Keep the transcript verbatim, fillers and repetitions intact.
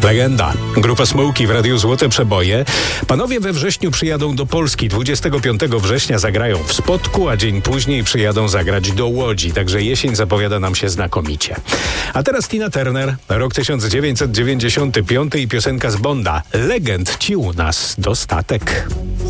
Legenda. Grupa Smokie w Radiu Złote Przeboje. Panowie we wrześniu przyjadą do Polski. dwudziestego piątego września zagrają w Spodku, a dzień później przyjadą zagrać do Łodzi. Także jesień zapowiada nam się znakomicie. A teraz Tina Turner, rok tysiąc dziewięćset dziewięćdziesiąty piąty i piosenka z Bonda. Legend ci u nas dostatek.